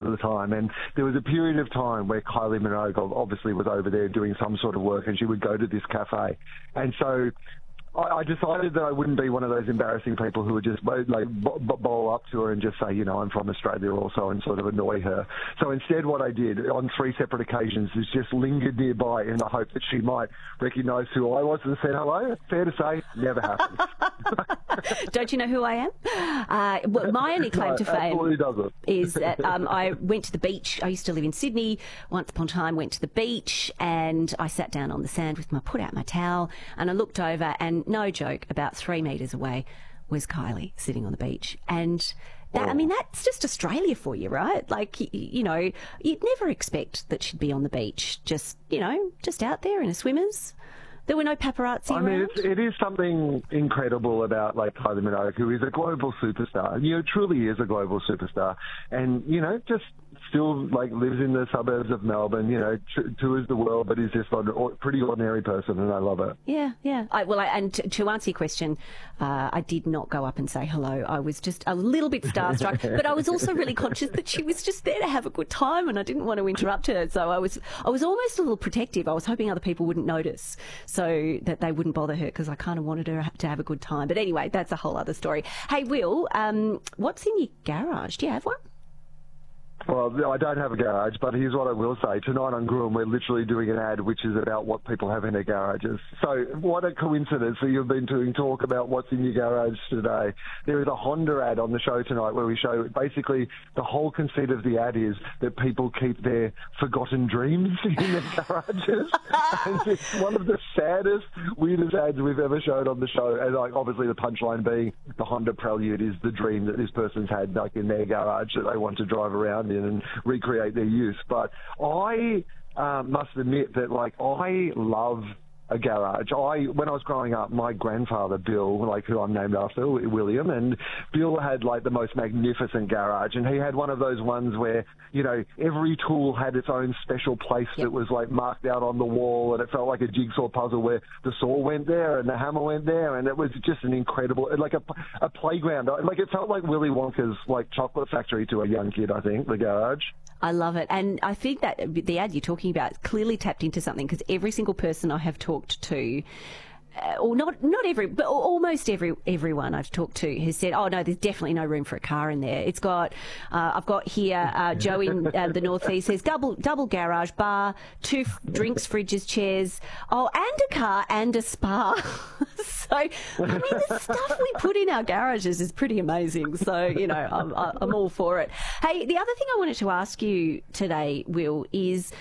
of the time. And there was a period of time where Kylie Minogue obviously was over there doing some sort of work, and she would go to this cafe. And so I decided that I wouldn't be one of those embarrassing people who would just like bowl up to her and just say, you know, I'm from Australia also, and sort of annoy her. So instead what I did on 3 separate occasions is just lingered nearby in the hope that she might recognise who I was and said hello. Fair to say, never happened. Don't you know who I am? Well, my only claim to fame is that I went to the beach. I used to live in Sydney. Once upon a time, went to the beach, and I sat down on the sand with put out my towel, and I looked over, and no joke, about 3 metres away was Kylie sitting on the beach. And that, I mean, that's just Australia for you, right? Like, you know, you'd never expect that she'd be on the beach, just, you know, just out there in her swimmers. There were no paparazzi around. I mean, it is something incredible about, like, Kylie Minogue, who is a global superstar. You know, truly is a global superstar. And, you know, just still, like, lives in the suburbs of Melbourne, you know, tours the world, but is just a pretty ordinary person, and I love it. Yeah, yeah. And to answer your question, I did not go up and say hello. I was just a little bit starstruck, but I was also really conscious that she was just there to have a good time, and I didn't want to interrupt her. So I was almost a little protective. I was hoping other people wouldn't notice, so that they wouldn't bother her, because I kind of wanted her to have a good time. But anyway, that's a whole other story. Hey, Will, what's in your garage? Do you have one? Well, I don't have a garage, but here's what I will say. Tonight on Gruen, we're literally doing an ad which is about what people have in their garages. So what a coincidence that you've been doing talk about what's in your garage today. There is a Honda ad on the show tonight where we show basically the whole conceit of the ad is that people keep their forgotten dreams in their garages. And it's one of the saddest, weirdest ads we've ever showed on the show. And like, obviously the punchline being the Honda Prelude is the dream that this person's had like in their garage that they want to drive around in and recreate their use. But I must admit that, like, I love a garage. When I was growing up, my grandfather, Bill, like, who I'm named after, William, and Bill had, like, the most magnificent garage, and he had one of those ones where, you know, every tool had its own special place that was, like, marked out on the wall, and it felt like a jigsaw puzzle where the saw went there and the hammer went there, and it was just an incredible, like a playground. Like, it felt like Willy Wonka's, like, chocolate factory to a young kid, I think, the garage. I love it. And I think that the ad you're talking about clearly tapped into something, because every single person I have talked to, or not every, but almost everyone I've talked to has said, oh no, there's definitely no room for a car in there. It's got, I've got here, Joe in the northeast says double garage, bar, 2 drinks, fridges, chairs, and a car and a spa. So, I mean, the stuff we put in our garages is pretty amazing. So, you know, I'm all for it. Hey, the other thing I wanted to ask you today, Will, is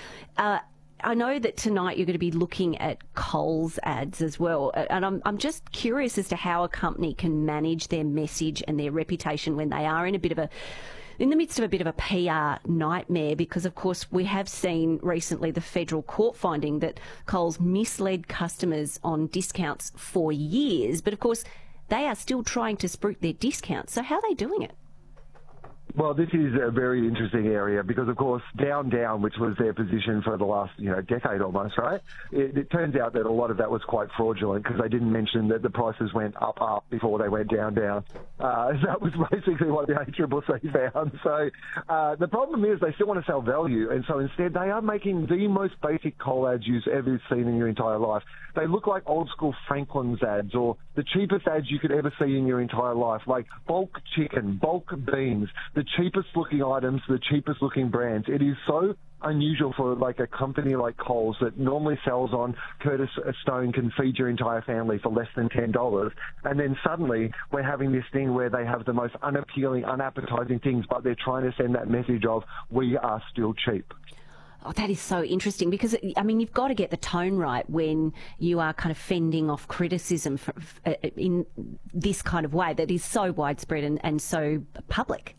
I know that tonight you're going to be looking at Coles ads as well, and I'm just curious as to how a company can manage their message and their reputation when they are in the midst of a bit of a PR nightmare, because, of course, we have seen recently the federal court finding that Coles misled customers on discounts for years, but, of course, they are still trying to spruik their discounts. So how are they doing it? Well, this is a very interesting area because, of course, Down, which was their position for the last, decade almost, right? It turns out that a lot of that was quite fraudulent because they didn't mention that the prices went up before they went down. That was basically what the ACCC found. So the problem is they still want to sell value, and so instead they are making the most basic coal ads you've ever seen in your entire life. They look like old-school Franklin's ads or the cheapest ads you could ever see in your entire life, like bulk chicken, bulk beans, the cheapest looking items, the cheapest looking brands. It is so unusual for like a company like Coles that normally sells on Curtis Stone can feed your entire family for less than $10, and then suddenly we're having this thing where they have the most unappealing, unappetizing things, but they're trying to send that message of we are still cheap. Oh, that is so interesting because, I mean, you've got to get the tone right when you are kind of fending off criticism in this kind of way that is so widespread and so public.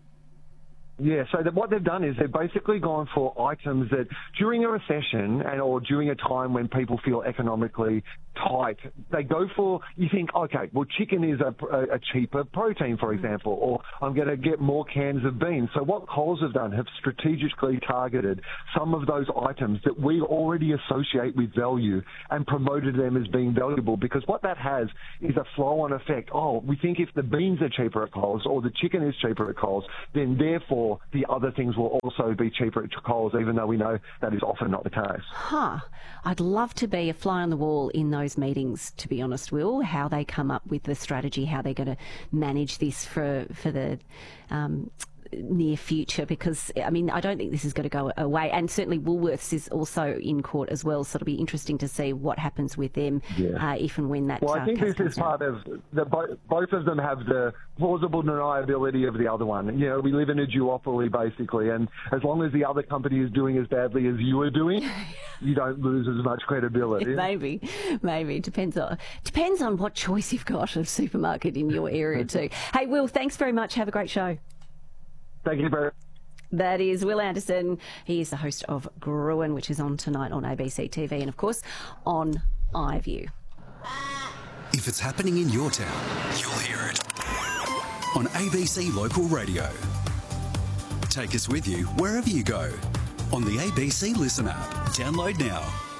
Yeah, so what they've done is they've basically gone for items that during a recession or during a time when people feel economically tight, they go for, you think, okay, well, chicken is a cheaper protein, for example, or I'm going to get more cans of beans. So what Coles have done have strategically targeted some of those items that we already associate with value and promoted them as being valuable, because what that has is a flow-on effect. Oh, we think if the beans are cheaper at Coles or the chicken is cheaper at Coles, then therefore therefore the other things will also be cheaper at Coles, even though we know that is often not the case. I'd love to be a fly on the wall in those meetings, to be honest, Will, how they come up with the strategy, how they're going to manage this for the near future, because I mean, I don't think this is going to go away, and certainly Woolworths is also in court as well, so it'll be interesting to see what happens with them if and when that. Well, I think this is part of both of them have the plausible deniability of the other one. You know, we live in a duopoly basically, and as long as the other company is doing as badly as you are doing, you don't lose as much credibility. Maybe depends on what choice you've got of supermarket in your area too. Hey, Will, thanks very much. Have a great show. Thank you very much. That is Will Anderson. He is the host of Gruen, which is on tonight on ABC TV and, of course, on iView. If it's happening in your town, you'll hear it on ABC Local Radio. Take us with you wherever you go on the ABC Listen app. Download now.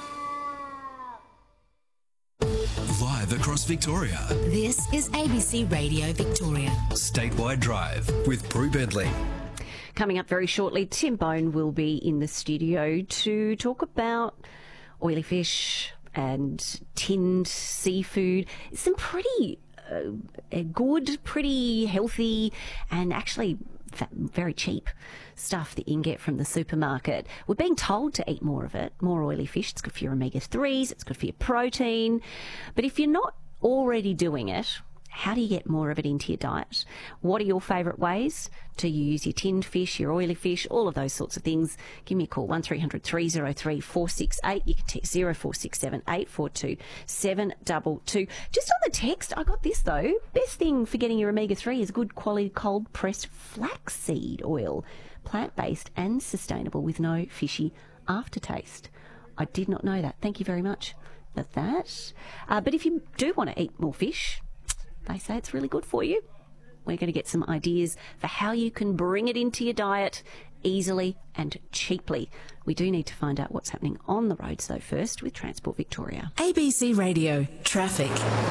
Live across Victoria. This is ABC Radio Victoria. Statewide Drive with Prue Bedley. Coming up very shortly, Tim Bone will be in the studio to talk about oily fish and tinned seafood. Some pretty good, pretty healthy, and actually very cheap stuff that you can get from the supermarket. We're being told to eat more of it, more oily fish. It's good for your omega-3s, it's good for your protein. But if you're not already doing it, how do you get more of it into your diet? What are your favourite ways to use your tinned fish, your oily fish, all of those sorts of things? Give me a call, 1300 303 468. You can text 0467 842 722. Just on the text, I got this though. Best thing for getting your omega-3 is good quality cold pressed flaxseed oil. Plant-based and sustainable with no fishy aftertaste. I did not know that. Thank you very much for that. But if you do want to eat more fish, they say it's really good for you. We're going to get some ideas for how you can bring it into your diet easily and cheaply. We do need to find out what's happening on the roads, though, first with Transport Victoria. ABC Radio Traffic.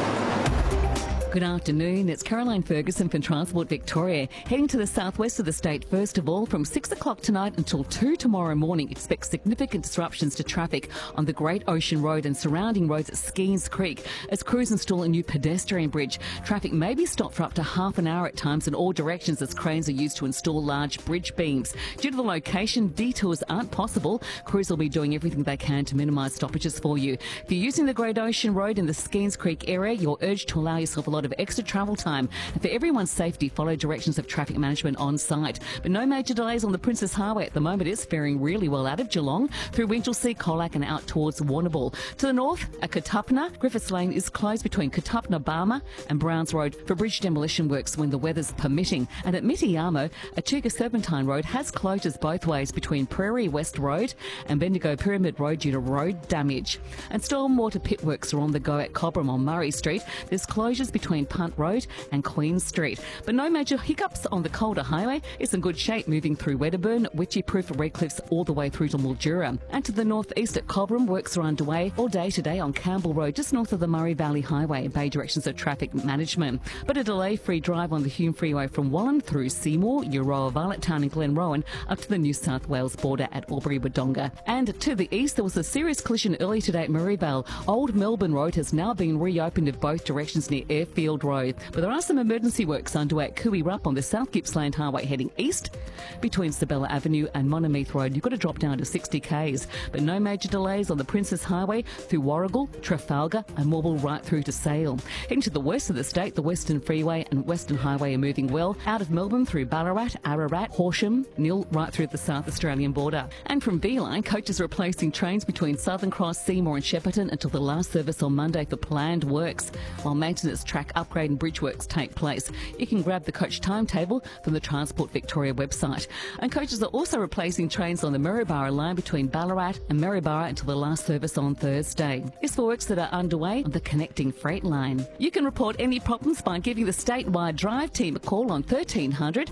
Good afternoon, it's Caroline Ferguson from Transport Victoria. Heading to the southwest of the state, first of all, from 6 o'clock tonight until 2 tomorrow morning, expect significant disruptions to traffic on the Great Ocean Road and surrounding roads at Skeens Creek as crews install a new pedestrian bridge. Traffic may be stopped for up to half an hour at times in all directions as cranes are used to install large bridge beams. Due to the location, detours aren't possible. Crews will be doing everything they can to minimise stoppages for you. If you're using the Great Ocean Road in the Skeens Creek area, you're urged to allow yourself a lot of extra travel time. And for everyone's safety, follow directions of traffic management on site. But no major delays on the Princess Highway at the moment. It's faring really well out of Geelong through Winchelsea, Colac and out towards Warrnambool. To the north, at Katupna, Griffiths Lane is closed between Katupna Barmer and Browns Road for bridge demolition works when the weather's permitting. And at Mitiyamo, Echuca Serpentine Road has closures both ways between Prairie West Road and Bendigo Pyramid Road due to road damage. And stormwater pit works are on the go at Cobram on Murray Street. There's closures between Punt Road and Queen Street. But no major hiccups on the Calder Highway. It's in good shape moving through Wedderburn, Witchy-Proof, Redcliffs all the way through to Mildura. And to the northeast at Cobram, works are underway all day today on Campbell Road, just north of the Murray Valley Highway. Obey directions of traffic management. But a delay-free drive on the Hume Freeway from Wallan through Seymour, Euroa, Varlettown and Glenrowan up to the New South Wales border at Albury-Wodonga. And to the east, there was a serious collision early today at Maryvale. Old Melbourne Road has now been reopened in both directions near Airfield Road. But there are some emergency works underway at Cooey Rup on the South Gippsland Highway heading east. Between Sabella Avenue and Monomeath Road, you've got to drop down to 60 k's. But no major delays on the Princess Highway through Warragul, Trafalgar and Morwell right through to Sale. Heading to the west of the state, the Western Freeway and Western Highway are moving well. Out of Melbourne through Ballarat, Ararat, Horsham, Nil right through the South Australian border. And from V-Line, coaches are replacing trains between Southern Cross, Seymour and Shepparton until the last service on Monday for planned works, while maintenance, track upgrade and bridge works take place. You can grab the coach timetable from the Transport Victoria website. And coaches are also replacing trains on the Maryborough line between Ballarat and Maryborough until the last service on Thursday. It's for works that are underway on the connecting freight line. You can report any problems by giving the statewide drive team a call on 1300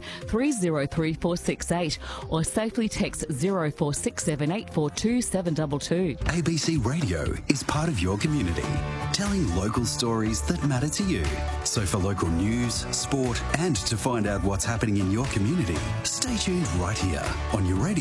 303 468 or safely text 0467 842 722. ABC Radio is part of your community. telling local stories that matter to you. So for local news, sport, and to find out what's happening in your community, stay tuned right here on your radio.